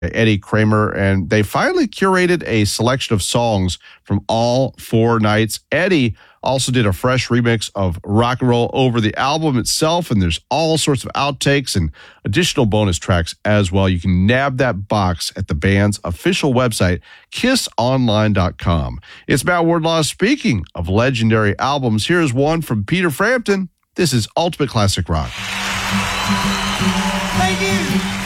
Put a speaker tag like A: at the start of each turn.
A: Eddie Kramer, and they finally curated a selection of songs from all 4 nights. Eddie also did a fresh remix of Rock and Roll over the album itself, and there's all sorts of outtakes and additional bonus tracks as well. You can nab that box at the band's official website, kissonline.com. It's Matt Wardlaw. Speaking of legendary albums, here's one from Peter Frampton. This is Ultimate Classic Rock.
B: Thank you.